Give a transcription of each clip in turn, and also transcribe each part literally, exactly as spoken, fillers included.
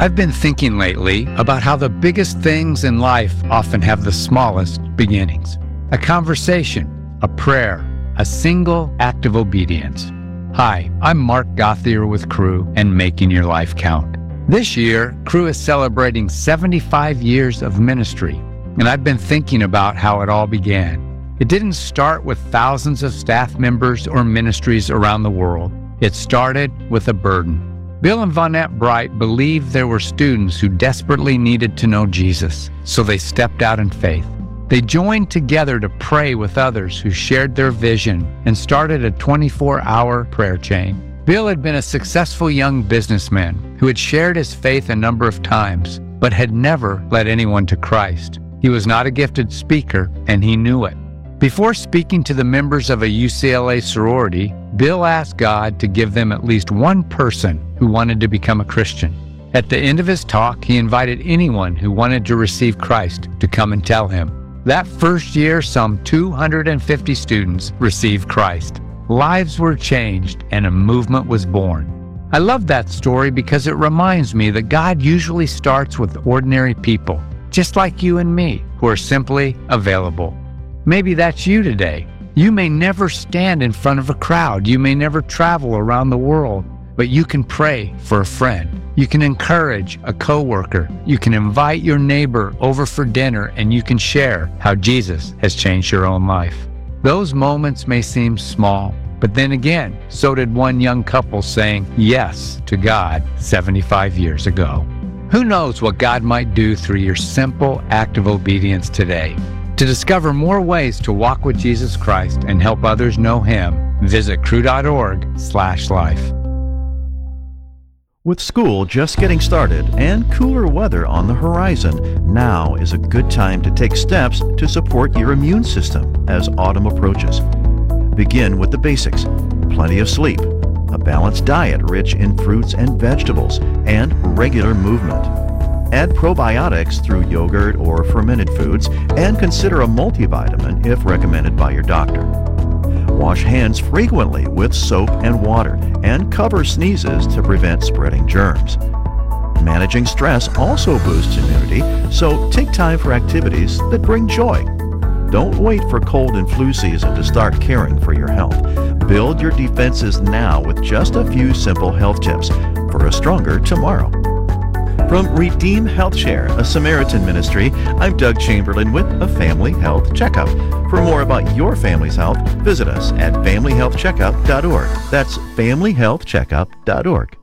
I've been thinking lately about how the biggest things in life often have the smallest beginnings. A conversation, a prayer, a single act of obedience. Hi, I'm Mark Gothier with Cru and Making Your Life Count. This year, Cru is celebrating seventy-five years of ministry, and I've been thinking about how it all began. It didn't start with thousands of staff members or ministries around the world. It started with a burden. Bill and Vonette Bright believed there were students who desperately needed to know Jesus, so they stepped out in faith. They joined together to pray with others who shared their vision and started a twenty-four hour prayer chain. Bill had been a successful young businessman who had shared his faith a number of times, but had never led anyone to Christ. He was not a gifted speaker, and he knew it. Before speaking to the members of a U C L A sorority, Bill asked God to give them at least one person who wanted to become a Christian. At the end of his talk, he invited anyone who wanted to receive Christ to come and tell him. That first year, some two hundred fifty students received Christ. Lives were changed and a movement was born. I love that story because it reminds me that God usually starts with ordinary people, just like you and me, who are simply available. Maybe that's you today. You may never stand in front of a crowd. You may never travel around the world, but you can pray for a friend. You can encourage a coworker. You can invite your neighbor over for dinner, and you can share how Jesus has changed your own life. Those moments may seem small, but then again, so did one young couple saying yes to God seventy-five years ago. Who knows what God might do through your simple act of obedience today? To discover more ways to walk with Jesus Christ and help others know Him, visit cru.org slash life. With school just getting started and cooler weather on the horizon, now is a good time to take steps to support your immune system as autumn approaches. Begin with the basics: plenty of sleep, a balanced diet rich in fruits and vegetables, and regular movement. Add probiotics through yogurt or fermented foods, and consider a multivitamin if recommended by your doctor. Wash hands frequently with soap and water, and cover sneezes to prevent spreading germs. Managing stress also boosts immunity, so take time for activities that bring joy. Don't wait for cold and flu season to start caring for your health. Build your defenses now with just a few simple health tips for a stronger tomorrow. From Redeem Health Share, a Samaritan ministry, I'm Doug Chamberlain with a Family Health Checkup. For more about your family's health, visit us at family health checkup dot org. That's family health checkup dot org.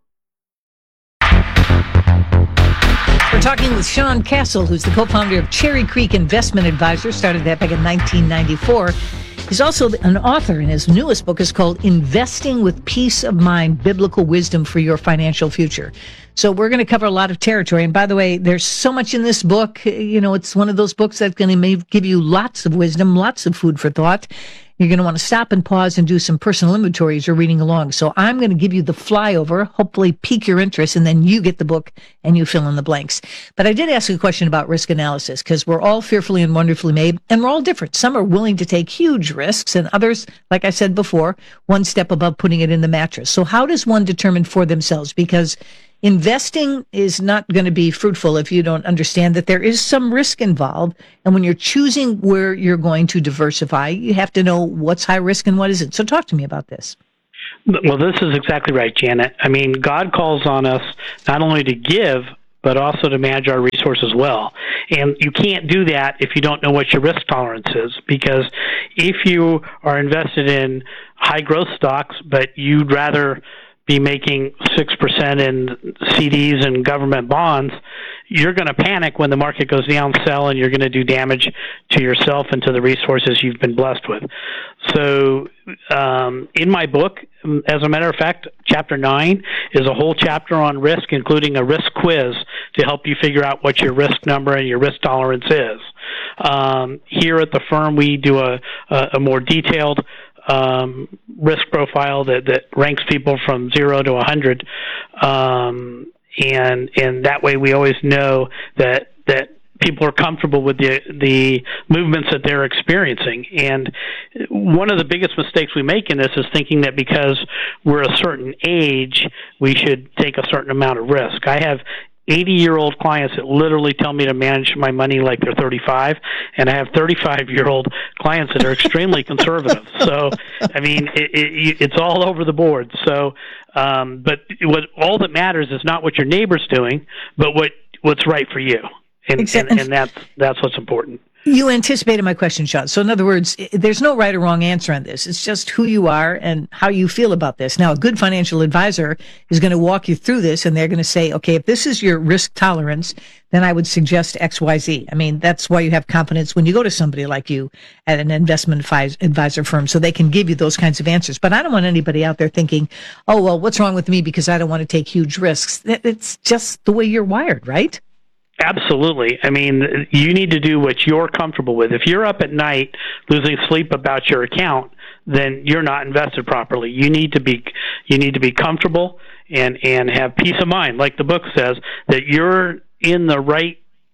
We're talking with Sean Castle, who's the co-founder of Cherry Creek Investment Advisors, started that back in nineteen ninety-four. He's also an author, and his newest book is called Investing with Peace of Mind, Biblical Wisdom for Your Financial Future. So we're going to cover a lot of territory. And by the way, there's so much in this book. You know, it's one of those books that's going to give you lots of wisdom, lots of food for thought. You're going to want to stop and pause and do some personal inventory as you're reading along. So I'm going to give you the flyover, hopefully pique your interest, and then you get the book and you fill in the blanks. But I did ask a question about risk analysis, because we're all fearfully and wonderfully made, and we're all different. Some are willing to take huge risks, and others, like I said before, one step above putting it in the mattress. So how does one determine for themselves? Because investing is not going to be fruitful if you don't understand that there is some risk involved. And when you're choosing where you're going to diversify, you have to know what's high risk and what isn't. So talk to me about this. Well, this is exactly right, Janet. I mean, God calls on us not only to give, but also to manage our resources well. And you can't do that if you don't know what your risk tolerance is, because if you are invested in high growth stocks, but you'd rather be making six percent in C Ds and government bonds, you're going to panic when the market goes down, sell, and you're going to do damage to yourself and to the resources you've been blessed with. So um, in my book, as a matter of fact, chapter nine is a whole chapter on risk, including a risk quiz to help you figure out what your risk number and your risk tolerance is. Um, here at the firm, we do a, a, a more detailed Um, risk profile that, that ranks people from zero to one hundred, um, and and that way we always know that that people are comfortable with the the movements that they're experiencing. And one of the biggest mistakes we make in this is thinking that because we're a certain age, we should take a certain amount of risk. I have eighty-year-old clients that literally tell me to manage my money like they're thirty-five, and I have thirty-five-year-old clients that are extremely conservative. So, I mean, it, it, it's all over the board. So, um, but what all that matters is not what your neighbor's doing, but what what's right for you, and Exactly. and, and that's that's what's important. You anticipated my question, Sean. So in other words, there's no right or wrong answer on this. It's just who you are and how you feel about this. Now, a good financial advisor is going to walk you through this, and they're going to say, okay, if this is your risk tolerance, then I would suggest X Y Z. I mean, that's why you have confidence when you go to somebody like you at an investment advisor firm, so they can give you those kinds of answers. But I don't want anybody out there thinking, oh, well, what's wrong with me because I don't want to take huge risks. It's just the way you're wired, right? Absolutely. I mean, you need to do what you're comfortable with. If you're up at night losing sleep about your account, then you're not invested properly. You need to be you need to be comfortable and and have peace of mind, like the book says, that you're in the right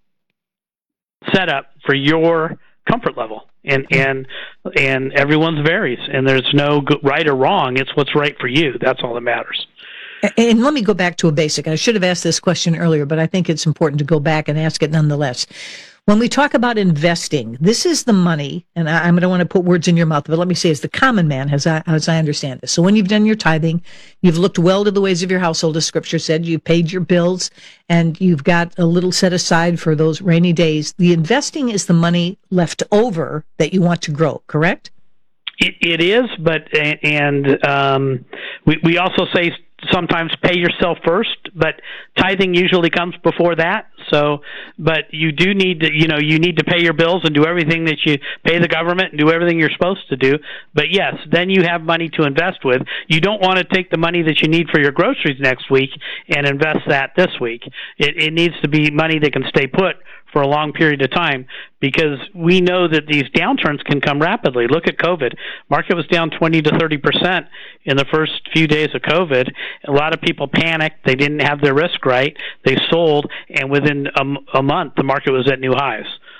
setup for your comfort level. And and and everyone's varies, and there's no right or wrong. It's what's right for you. That's all that matters. And let me go back to a basic. I should have asked this question earlier, but I think it's important to go back and ask it nonetheless. When we talk about investing, this is the money, and I, I don't want to put words in your mouth, but let me say it's the common man, as I, as I understand this. So when you've done your tithing, you've looked well to the ways of your household, as Scripture said, you've paid your bills, and you've got a little set aside for those rainy days. The investing is the money left over that you want to grow, correct? It, it is, but and um, we we also say sometimes pay yourself first, but tithing usually comes before that. So, but you do need to, you know, you need to pay your bills and do everything that you pay the government and do everything you're supposed to do. But yes, then you have money to invest with. You don't want to take the money that you need for your groceries next week and invest that this week. It, it needs to be money that can stay put for a long period of time, because we know that these downturns can come rapidly. Look at COVID. Market was down twenty to thirty percent in the first few days of COVID. A lot of people panicked. They didn't have their risk right. They sold, and within a, a month, the market was at new highs.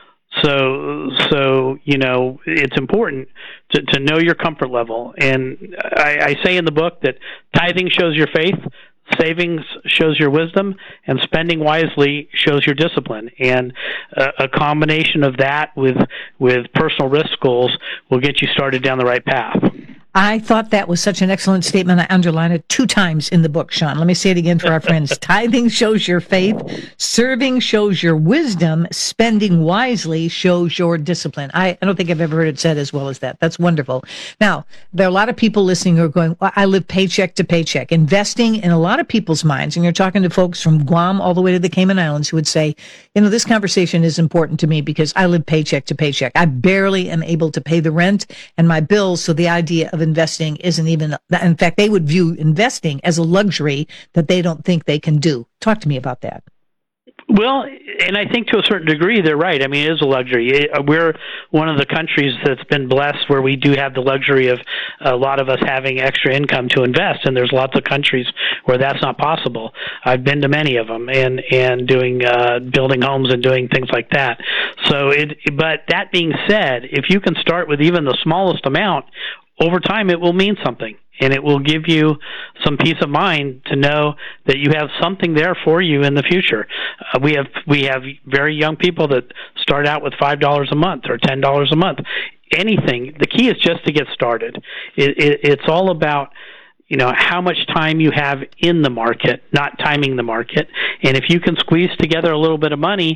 So, so you know, it's important to, to know your comfort level. And I, I say in the book that tithing shows your faith, savings shows your wisdom, and spending wisely shows your discipline. And a, a combination of that with with personal risk goals will get you started down the right path. I thought that was such an excellent statement. I underlined it two times in the book, Sean. Let me say it again for our friends. Tithing shows your faith. Serving shows your wisdom. Spending wisely shows your discipline. I, I don't think I've ever heard it said as well as that. That's wonderful. Now, there are a lot of people listening who are going, well, I live paycheck to paycheck. Investing in a lot of people's minds, and you're talking to folks from Guam all the way to the Cayman Islands who would say, you know, this conversation is important to me because I live paycheck to paycheck. I barely am able to pay the rent and my bills, so the idea of investing isn't even, in fact, they would view investing as a luxury that they don't think they can do. Talk to me about that. Well, and I think to a certain degree they're right. I mean, it is a luxury. We're one of the countries that's been blessed where we do have the luxury of a lot of us having extra income to invest, and there's lots of countries where that's not possible. I've been to many of them and and doing uh, building homes and doing things like that. So, it. But that being said, if you can start with even the smallest amount, over time it will mean something. And it will give you some peace of mind to know that you have something there for you in the future. Uh, we have we have very young people that start out with five dollars a month or ten dollars a month. Anything. The key is just to get started. It, it, it's all about, you know, how much time you have in the market, not timing the market. And if you can squeeze together a little bit of money